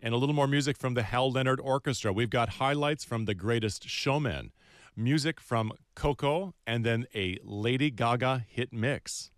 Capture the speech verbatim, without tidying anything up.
and a little more music from the Hal Leonard Orchestra. We've got highlights from The Greatest Showman, music from Coco, and then a Lady Gaga hit mix.